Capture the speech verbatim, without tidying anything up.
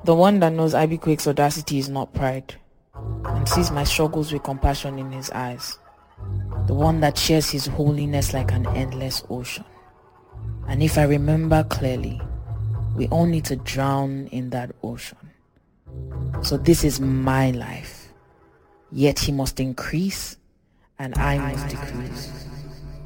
The one that knows Ivy Quake's audacity is not pride, and sees my struggles with compassion in his eyes. The one that shares his holiness like an endless ocean. And if I remember clearly, we all need to drown in that ocean. So this is my life. Yet he must increase, and I must decrease.